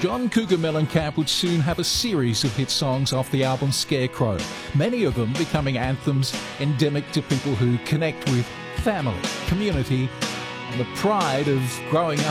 John Cougar Mellencamp would soon have a series of hit songs off the album Scarecrow, many of them becoming anthems endemic to people who connect with family, community, and the pride of growing up